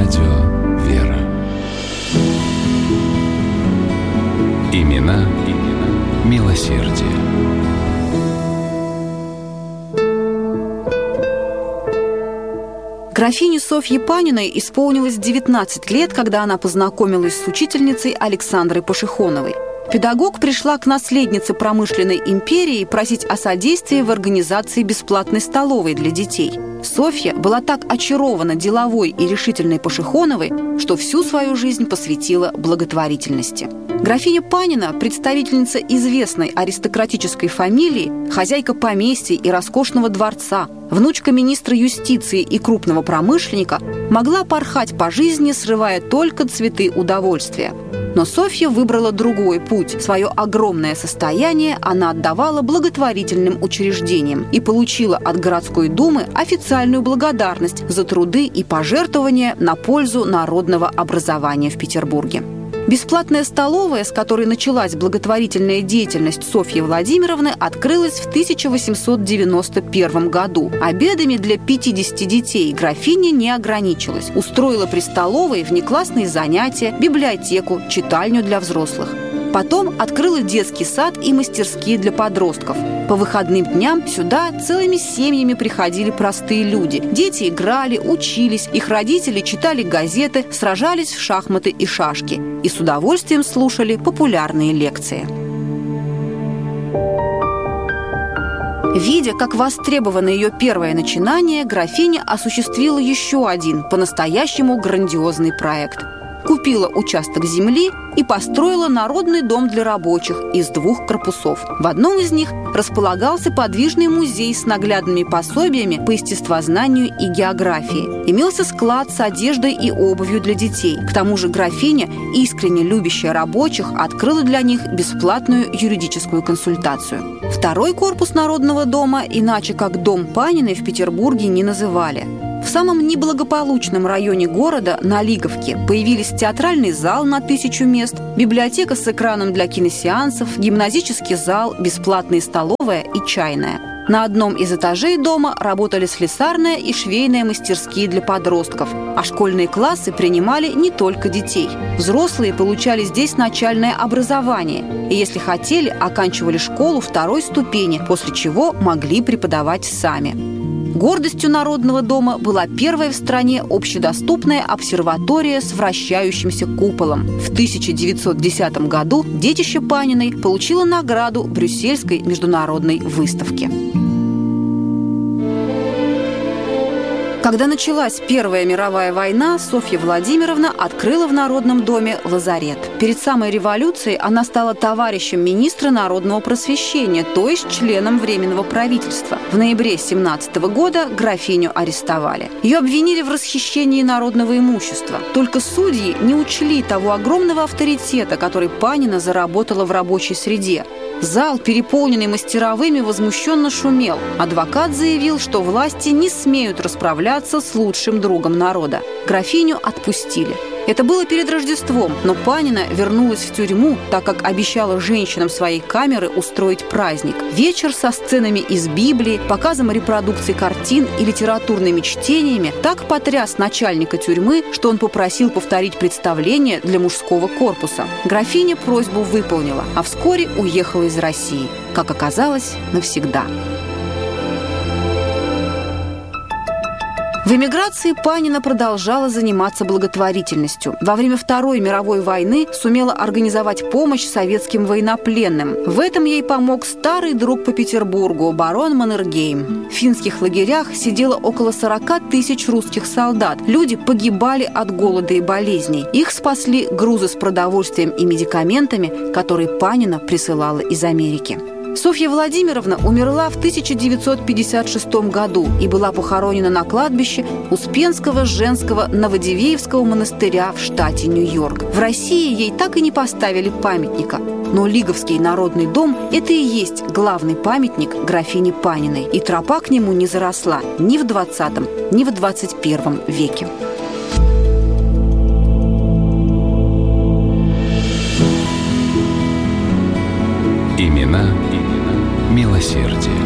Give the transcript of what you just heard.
Радио «Вера». Имена милосердия. Графине Софье Паниной исполнилось 19 лет, когда она познакомилась с учительницей Александрой Пашихоновой. Педагог пришла к наследнице промышленной империи просить о содействии в организации бесплатной столовой для детей. Софья была так очарована деловой и решительной Пашихоновой, что всю свою жизнь посвятила благотворительности. Графиня Панина, представительница известной аристократической фамилии, хозяйка поместья и роскошного дворца, внучка министра юстиции и крупного промышленника, могла порхать по жизни, срывая только цветы удовольствия. Но Софья выбрала другой путь. Свое огромное состояние она отдавала благотворительным учреждениям и получила от городской думы официальную благодарность за труды и пожертвования на пользу народного образования в Петербурге. Бесплатная столовая, с которой началась благотворительная деятельность Софьи Владимировны, открылась в 1891 году. Обедами для 50 детей графиня не ограничилась. Устроила при столовой внеклассные занятия, библиотеку, читальню для взрослых. Потом открыла детский сад и мастерские для подростков. По выходным дням сюда целыми семьями приходили простые люди. Дети играли, учились, их родители читали газеты, сражались в шахматы и шашки и с удовольствием слушали популярные лекции. Видя, как востребовано ее первое начинание, графиня осуществила еще один, по-настоящему грандиозный проект. Купила участок земли и построила народный дом для рабочих из 2 корпусов. В одном из них располагался подвижный музей с наглядными пособиями по естествознанию и географии. Имелся склад с одеждой и обувью для детей. К тому же графиня, искренне любящая рабочих, открыла для них бесплатную юридическую консультацию. Второй корпус народного дома, иначе как дом Паниной, в Петербурге не называли. В самом неблагополучном районе города, на Лиговке, появились театральный зал на 1000 мест, библиотека с экраном для киносеансов, гимназический зал, бесплатная столовая и чайная. На одном из этажей дома работали слесарная и швейная мастерские для подростков, а школьные классы принимали не только детей. Взрослые получали здесь начальное образование и, если хотели, оканчивали школу 2-й ступени, после чего могли преподавать сами. Гордостью народного дома была первая в стране общедоступная обсерватория с вращающимся куполом. В 1910 году детище Паниной получило награду Брюссельской международной выставки. Когда началась Первая мировая война, Софья Владимировна открыла в Народном доме лазарет. Перед самой революцией она стала товарищем министра народного просвещения, то есть членом Временного правительства. В ноябре 1917 года графиню арестовали. Ее обвинили в расхищении народного имущества. Только судьи не учли того огромного авторитета, который Панина заработала в рабочей среде. Зал, переполненный мастеровыми, возмущенно шумел. Адвокат заявил, что власти не смеют расправляться с лучшим другом народа. Графиню отпустили. Это было перед Рождеством, но Панина вернулась в тюрьму, так как обещала женщинам своей камеры устроить праздник. Вечер со сценами из Библии, показом репродукций картин и литературными чтениями так потряс начальника тюрьмы, что он попросил повторить представление для мужского корпуса. Графиня просьбу выполнила, а вскоре уехала из России. Как оказалось, навсегда. В эмиграции Панина продолжала заниматься благотворительностью. Во время Второй мировой войны сумела организовать помощь советским военнопленным. В этом ей помог старый друг по Петербургу, барон Маннергейм. В финских лагерях сидело около 40 тысяч русских солдат. Люди погибали от голода и болезней. Их спасли грузы с продовольствием и медикаментами, которые Панина присылала из Америки. Софья Владимировна умерла в 1956 году и была похоронена на кладбище Успенского женского Новодевеевского монастыря в штате Нью-Йорк. В России ей так и не поставили памятника. Но Лиговский народный дом – это и есть главный памятник графине Паниной. И тропа к нему не заросла ни в 20, ни в 21 веке. Имена милосердия.